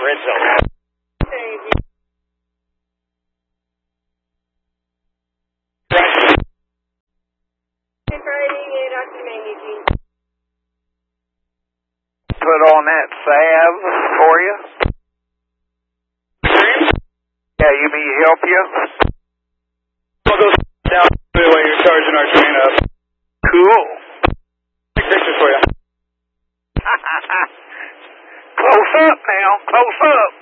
red zone. Put on that salve for you. Yeah, you mean help you? We'll go down while you're charging our train up. Cool. Take pictures for you. Close up now. Close up.